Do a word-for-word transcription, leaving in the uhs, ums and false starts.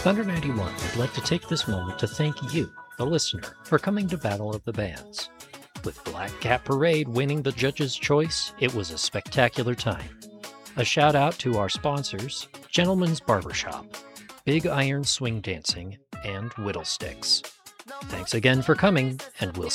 Thunder ninety-one would like to take this moment to thank you, the listener, for coming to Battle of the Bands. With Black Cat Parade winning the judge's choice, it was a spectacular time. A shout out to our sponsors, Gentleman's Barbershop, Big Iron Swing Dancing, and Whittlesticks. Thanks again for coming, and we'll